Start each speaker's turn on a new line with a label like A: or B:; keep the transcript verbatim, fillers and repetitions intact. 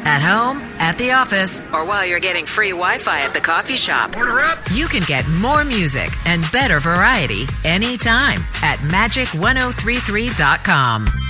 A: At home, at the office, or while you're getting free Wi-Fi at the coffee shop.
B: Order up!
A: You can get more music and better variety anytime at magic ten thirty-three dot com.